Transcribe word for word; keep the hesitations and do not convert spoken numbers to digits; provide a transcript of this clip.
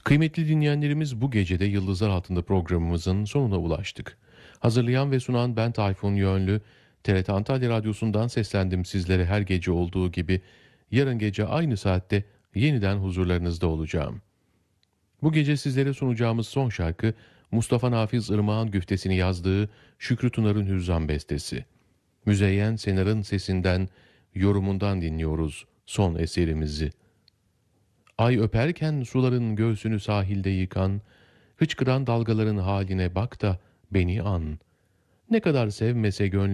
Kıymetli dinleyenlerimiz, bu gece de Yıldızlar Altında programımızın sonuna ulaştık. Hazırlayan ve sunan ben Tayfun Yönlü, T R T Antalya Radyosu'ndan seslendim sizlere her gece olduğu gibi. Yarın gece aynı saatte yeniden huzurlarınızda olacağım. Bu gece sizlere sunacağımız son şarkı, Mustafa Nafiz Irmak'ın güftesini yazdığı Şükrü Tunar'ın Hüzzam bestesi. Müzeyyen Senar'ın sesinden, yorumundan dinliyoruz son eserimizi. Ay öperken suların göğsünü sahilde yıkan, hıçkıran dalgaların haline bak da beni an. Ne kadar sevmese gönlüm,